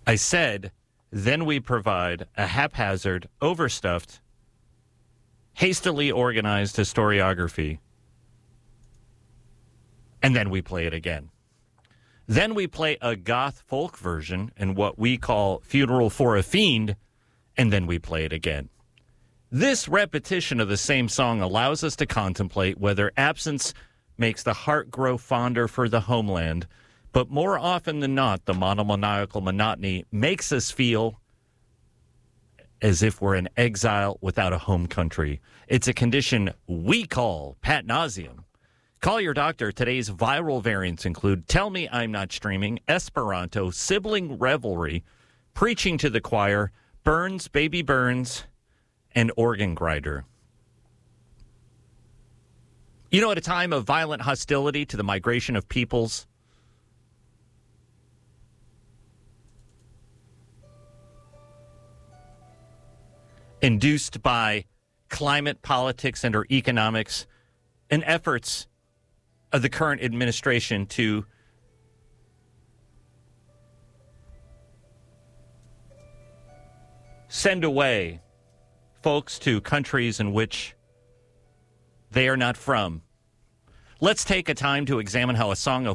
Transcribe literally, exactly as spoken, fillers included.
I said, then we provide a haphazard, overstuffed, hastily organized historiography, and then we play it again. Then we play a goth folk version in what we call Funeral for a Fiend, and then we play it again. This repetition of the same song allows us to contemplate whether absence makes the heart grow fonder for the homeland, but more often than not, the monomaniacal monotony makes us feel as if we're in exile without a home country. It's a condition we call pat nauseum. Call your doctor. Today's viral variants include Tell Me I'm Not Streaming, Esperanto, Sibling Revelry, Preaching to the Choir, Burns, Baby Burns, and Organ Grinder. You know, at a time of violent hostility to the migration of peoples, induced by climate politics and or economics and efforts of the current administration to send away folks to countries in which they are not from. Let's take a time to examine how a song of